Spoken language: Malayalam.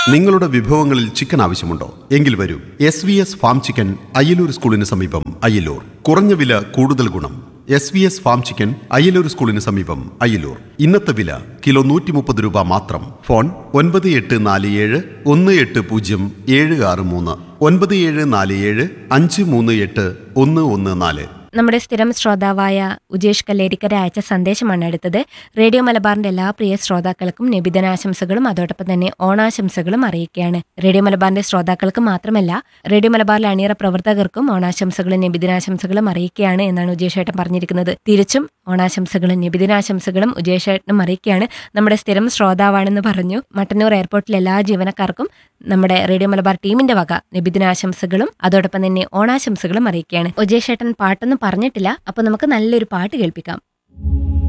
നിങ്ങളുടെ വിഭവങ്ങളിൽ ചിക്കൻ ആവശ്യമുണ്ടോ? എങ്കിൽ വരൂ, SVS ഫാം ചിക്കൻ, അയ്യലൂർ സ്കൂളിന് സമീപം, അയ്യലൂർ. കുറഞ്ഞ വില, കൂടുതൽ ഗുണം. SVS ഫാം ചിക്കൻ, അയ്യലൂർ സ്കൂളിന് സമീപം, അയ്യലൂർ. ഇന്നത്തെ വില കിലോ 130 രൂപ മാത്രം. ഫോൺ 9847 180 763 9747 538 114. നമ്മുടെ സ്ഥിരം ശ്രോതാവായ ഉജേഷ് കല്ലേരിക്കര അയച്ച സന്ദേശമാണ് അടുത്തത്. റേഡിയോ മലബാറിന്റെ എല്ലാ പ്രിയ ശ്രോതാക്കൾക്കും നബിദിനാശംസകളും അതോടൊപ്പം തന്നെ ഓണാശംസകളും അറിയിക്കുകയാണ്. റേഡിയോ മലബാറിന്റെ ശ്രോതാക്കൾക്ക് മാത്രമല്ല, റേഡിയോ മലബാറിലെ അണിയറ പ്രവർത്തകർക്കും ഓണാശംസകളും നബിദിനാശംസകളും അറിയിക്കുകയാണ് എന്നാണ് ഉജേഷ് ഏട്ടൻ പറഞ്ഞിരിക്കുന്നത്. തിരിച്ചും ഓണാശംസകളും നബിദിനാശംസകളും ഉജേഷ് ഏട്ടനും അറിയിക്കുകയാണ്. നമ്മുടെ സ്ഥിരം ശ്രോതാവാണെന്ന് പറഞ്ഞു. മട്ടന്നൂർ എയർപോർട്ടിലെ എല്ലാ ജീവനക്കാർക്കും നമ്മുടെ റേഡിയോ മലബാർ ടീമിന്റെ വക നബിദിനാശംസകളും അതോടൊപ്പം തന്നെ ഓണാശംസകളും അറിയിക്കുകയാണ്. ഉജേഷ് ഏട്ടൻ പാട്ടൊന്നും പറഞ്ഞിട്ടില്ല, അപ്പൊ നമുക്ക് നല്ലൊരു പാട്ട് കേൾപ്പിക്കാം.